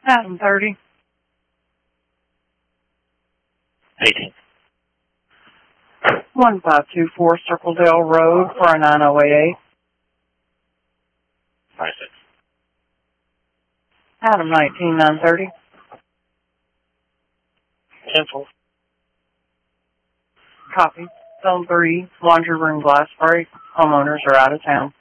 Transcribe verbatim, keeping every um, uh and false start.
Adam thirty. eighteen. one five two four Circledale Road for a nine oh eight eight. nine six. Adam nineteen nine thirty. ten four. Copy. Zone three, laundry room glass break. Homeowners are out of town.